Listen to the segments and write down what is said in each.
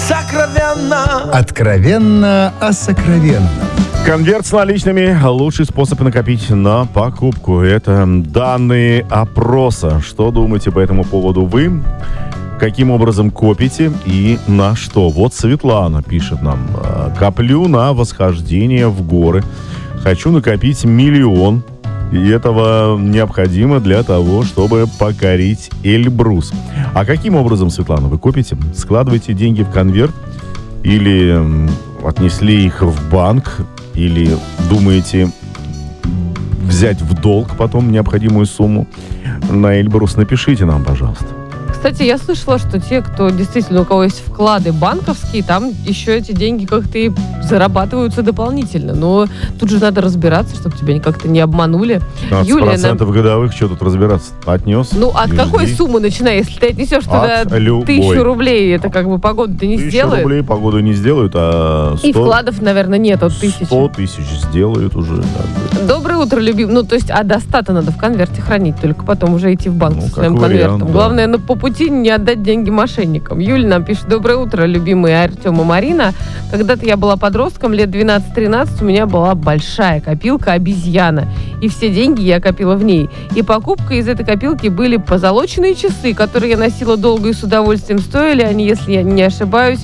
сокровенно. Откровенно о сокровенном. Конверт с наличными – лучший способ накопить на покупку. Это данные опроса. Что думаете по этому поводу вы? Каким образом копите и на что? Вот Светлана пишет нам. Коплю на восхождение в горы. Хочу накопить 1 миллион. И этого необходимо для того, чтобы покорить Эльбрус. А каким образом, Светлана, вы копите? Складываете деньги в конверт? Или отнесли их в банк? Или думаете взять в долг потом необходимую сумму на Эльбрус? Напишите нам, пожалуйста. Кстати, я слышала, что те, кто действительно, у кого есть вклады банковские, там еще эти деньги как-то и зарабатываются дополнительно. Но тут же надо разбираться, чтобы тебя как-то не обманули. 15% годовых, что тут разбираться? Отнес? Ну, от какой суммы начиная? Если ты отнесешь туда 1000 рублей, это как бы погоду-то не сделает. 1000 рублей погоду не сделают, а 100... И вкладов, наверное, нет от 1000. 100 тысяч сделают уже. Доброе утро, любимый. Ну, то есть, до 100 надо в конверте хранить, только потом уже идти в банк со своим вариант, конвертом. да. Главное, по пути не отдать деньги мошенникам. Юля нам пишет: доброе утро, любимые Артем и Марина. Когда-то я была подростком, лет 12-13, у меня была большая копилка «Обезьяна». И все деньги я копила в ней. И покупкой из этой копилки были позолоченные часы, которые я носила долго и с удовольствием. Стоили они, если я не ошибаюсь,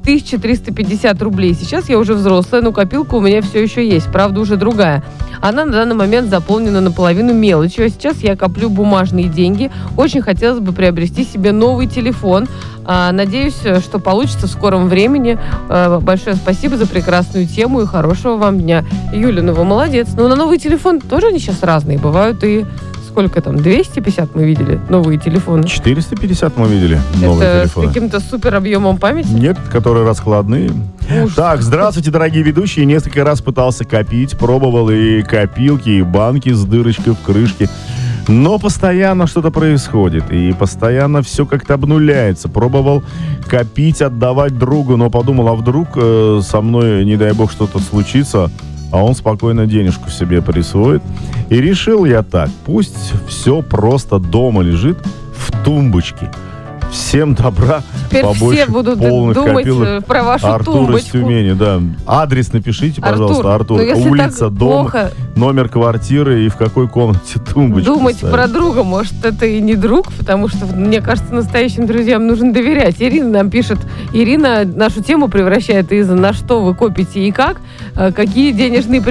1350 рублей. Сейчас я уже взрослая, но копилка у меня все еще есть, правда, уже другая. Она на данный момент заполнена наполовину мелочью, а сейчас я коплю бумажные деньги. Очень хотелось бы приобрести себе новый телефон. Надеюсь, что получится в скором времени. Большое спасибо за прекрасную тему и хорошего вам дня. Юля, ну вы молодец. Но на новый телефон тоже они сейчас разные бывают, и сколько там, 250 мы видели новые телефоны? 450 мы видели новые это телефоны. С каким-то супер объемом памяти? Нет, которые раскладные. Ужас. Так, здравствуйте, дорогие ведущие. Несколько раз пытался копить, пробовал и копилки, и банки с дырочкой в крышке. Но постоянно что-то происходит, и постоянно все как-то обнуляется. Пробовал копить, отдавать другу, но подумал, а вдруг со мной, не дай бог, что-то случится, а он спокойно денежку себе присвоит. И решил я так: пусть все просто дома лежит в тумбочке. Всем добра, Теперь побольше все будут полных думать копилок. про вашу Артур тумбочку. из Тюмени, да. Адрес напишите, пожалуйста, Артур. если Улица, так дом, плохо номер квартиры и в какой комнате тумбочку думать ставить. про друга, может, это и не друг, потому что, мне кажется, настоящим друзьям нужно доверять. Ирина нам пишет. Ирина нашу тему превращает из «на что вы копите и как», какие денежные